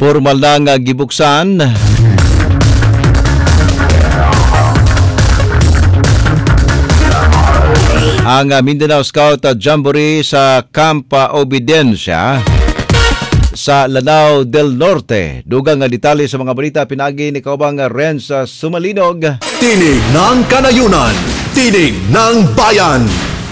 Formal na nga gibuksan ang Mindanao Scout Jamboree sa Camp Obediencia sa Lanao del Norte. Dugang nga detalye sa mga balita pinagi ni kaubang Renz Sumalinog. Tinig ng Kanayunan, tinig ng bayan.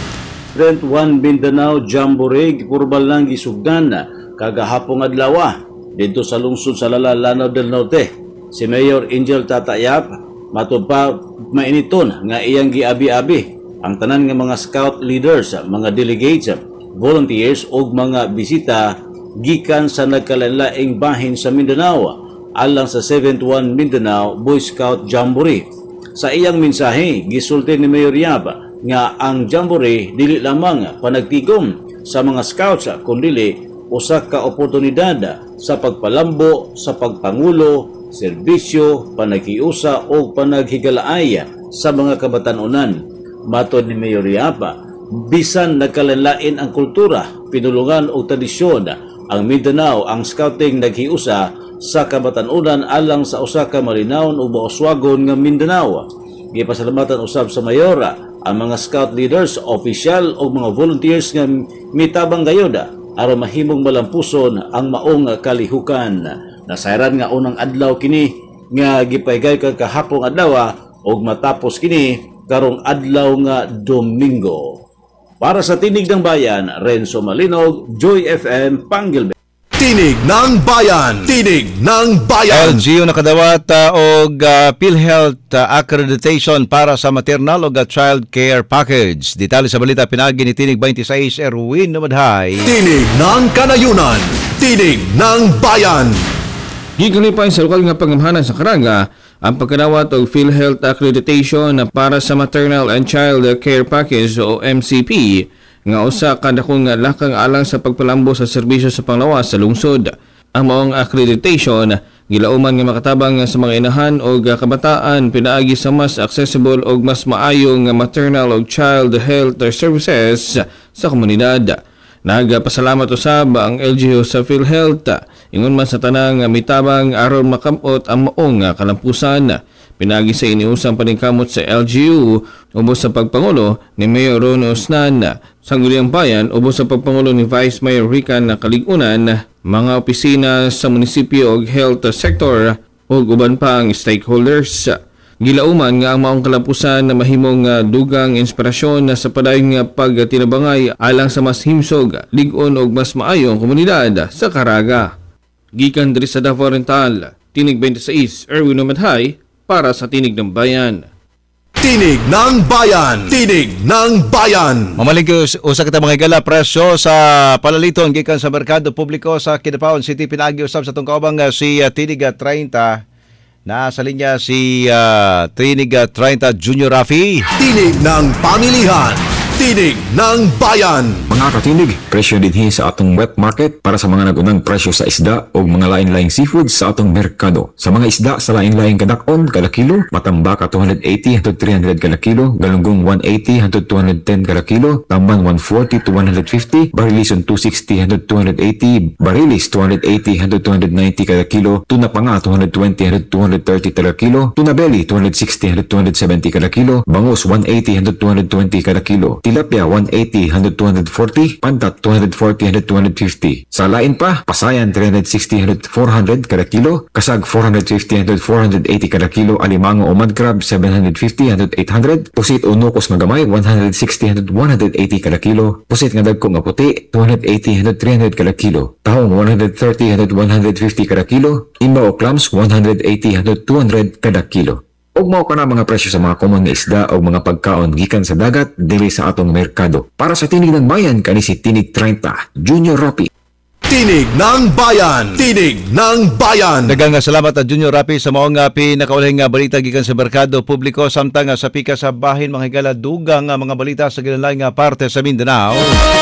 Rent 1 Mindanao Jamboree gipurbal lang gisugdan kagahapong adlaw dito sa lungsod sa Lanao del Norte. Si Mayor Angel Tatayap matud pa mainiton nga iyang giabi-abi ang tanan nga mga scout leaders, mga delegates, volunteers ug mga bisita gikan sa nagkalainlaing bahin sa Mindanao alang sa 7th One Mindanao Boy Scout Jamboree. Sa iyang mensahe, gisulti ni Mayor Yap nga ang Jamboree dili lamang panagtigom sa mga scouts kundi usa ka oportunidad sa pagpalambo, sa pagpangulo, serbisyo, panagiusa o panaghigalaay sa mga kabatanunan. Matod ni Mayor Yapa, bisan nagkalain ang kultura, pinulungan o tradisyon ang Mindanao, ang scouting naghiusa sa kabatanunan alang sa usa ka malinawon o mauswagon nga Mindanao. Gipasalamatan usab sa Mayor ang mga scout leaders, official o mga volunteers nga mitabang gayod aron mahimong malampuson ang maong kalihukan. Nasayran nga unang adlaw kini nga gipaygay kag kahapong adlaw ug matapos kini karong adlaw nga Domingo. Para sa Tinig ng Bayan, Renzo Malinog, Joy FM, Panggilbe. Tinig ng Bayan, tinig ng bayan. LGU nakadawat og PhilHealth accreditation para sa maternal ug child care package. Detalye sa balita pinagi ni Tinig 26 Erwin Namadhay. Tinig ng Kanayunan, tinig ng bayan. Gigalipay sa lokal nga pangamhanan sa Karanga ang pagkadawat og PhilHealth accreditation para sa maternal and child care package o MCP nga usa ka dakong lakang alang sa pagpalambo sa serbisyo sa panglawas sa lungsod. Ang maong accreditation gilauman nga makatabang sa mga inahan o kabataan pinaagi sa mas accessible o mas maayong maternal o child health services sa komunidad. Nagpasalamat usab ang LGU sa PhilHealth ingon man sa tanang mitabang aron makamot ang maong kalampusan. Pinagi sa iniusang paningkamot sa LGU ubos sa pagpangulo ni Mayor Ron Osnan. Sangguniang Bayan ubos sa pagpangulo ni Vice Mayor Rican Kaligunan, mga opisina sa munisipyo o health sector o uban pa ang stakeholders. Gilauman nga ang maong kalampusan na mahimong dugang inspirasyon sa padayong pagtinabangay alang sa mas himsog, ligon o mas maayong komunidad sa Caraga. Gikan diri sa Davao Oriental, Tinig 26, Erwin Namadhay, para sa Tinig ng Bayan. Tinig ng Bayan, tinig ng bayan. Mamaling usa kita mga igala presyo sa palaliton gikan sa merkado publiko sa Kidapawan City. Pinagi usab sa tong kaubang si Tinig 30. Nasa linya si Tinig 30 Junior Rafi. Tinig ng pamilihan, tinig ng bayan. Mga katinig, presyo dinhi sa atong wet market para sa mga nagunang presyo sa isda o mga lain-laing seafood sa atong merkado. Sa mga isda sa lain-laing kadakon kada kilo, matambaka 280 hangtod 300 kada kilo, galunggong 180 hangtod 210 kada kilo, tamban 140 to 150, barilison 260 hangtod 280, barilis 280 hangtod 290 kada kilo, tuna panga 220 hangtod 230 kada kilo, tuna belly 260 hangtod 270 kada kilo, bangus 180 hangtod 220 kada kilo, tilapia 180 hangtod 240, pantat 240 hangtod 250. Sa lain pa, pasayan 360 hangtod 400 kada kilo, kasag 450 hangtod 480 kada kilo, alimango o mud crab 750 hangtod 800, pusit o nukos nga gamay 160 hangtod 180 kada kilo, pusit nga dagko nga puti 280 hangtod 300 kada kilo, tahong 130 hangtod 150 kada kilo, imba o clams 180 hangtod 200 kada kilo. Og mao kana mga presyo sa mga common nga isda o mga pagkaon gikan sa dagat dili sa atong merkado. Para sa Tinig ng Bayan kani si Tinig 30 Junior Rapi. Tinig ng Bayan, tinig ng bayan. Daghang salamat at Junior Rapi sa maong pinakaulahing balita gikan sa merkado publiko samtang sa pika sa bahin mga higala dugang mga balita sa ginalaing parte sa Mindanao.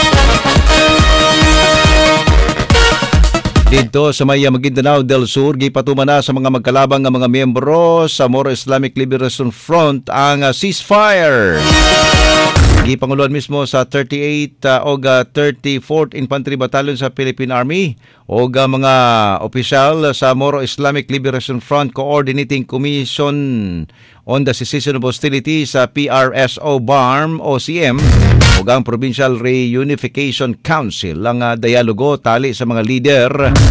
Dito sa may Maguindanao del Sur, gipatuman na sa mga magkalabang nga mga miyembro sa Moro Islamic Liberation Front ang ceasefire. Gipanguluan mismo sa 38 o 34th Infantry Battalion sa Philippine Army o mga opisyal sa Moro Islamic Liberation Front Coordinating Commission on the Cessation of Hostilities sa PRSO BARM o CM o ang Provincial Reunification Council ang dialogo tali sa mga leader